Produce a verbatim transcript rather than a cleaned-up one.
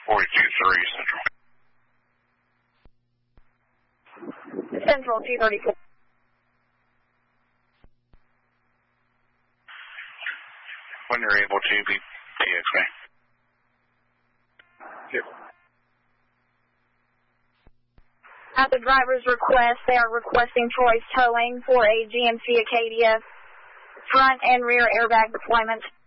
forty-two three Central. Central two thirty-four. When you're able to, be T X me. Yep. At the driver's request, they are requesting choice towing for a G M C Acadia front and rear airbag deployment.